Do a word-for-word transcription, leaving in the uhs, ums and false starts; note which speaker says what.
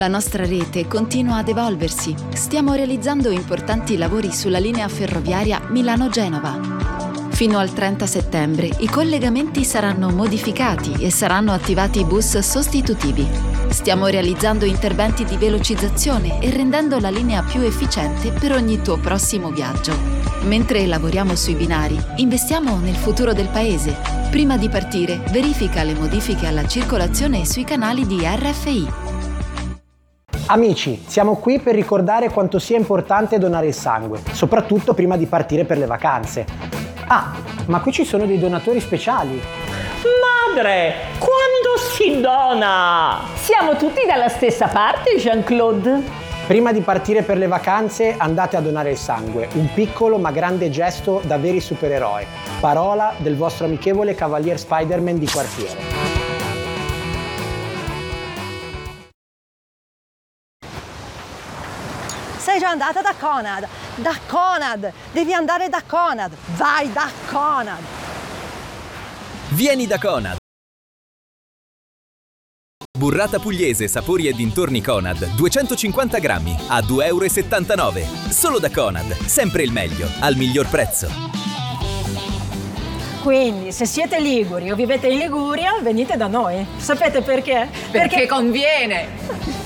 Speaker 1: La nostra rete continua ad evolversi. Stiamo realizzando importanti lavori sulla linea ferroviaria Milano-Genova. Fino al trenta settembre i collegamenti saranno modificati e saranno attivati bus sostitutivi. Stiamo realizzando interventi di velocizzazione e rendendo la linea più efficiente per ogni tuo prossimo viaggio. Mentre lavoriamo sui binari, investiamo nel futuro del paese. Prima di partire, verifica le modifiche alla circolazione sui canali di R F I.
Speaker 2: Amici, siamo qui per ricordare quanto sia importante donare il sangue, soprattutto prima di partire per le vacanze. Ah, ma qui ci sono dei donatori speciali.
Speaker 3: Madre, quando si dona? Siamo tutti dalla stessa parte, Jean-Claude.
Speaker 2: Prima di partire per le vacanze andate a donare il sangue, un piccolo ma grande gesto da veri supereroi. Parola del vostro amichevole Cavalier Spider-Man di quartiere.
Speaker 4: Sei già andata da Conad? Da Conad! Devi andare da Conad! Vai da Conad!
Speaker 5: Vieni da Conad! Burrata pugliese, sapori e dintorni Conad, duecentocinquanta grammi, a due e settantanove euro. Solo da Conad, sempre il meglio, al miglior prezzo.
Speaker 6: Quindi, se siete liguri o vivete in Liguria, venite da noi. Sapete perché?
Speaker 7: Perché, Perché conviene!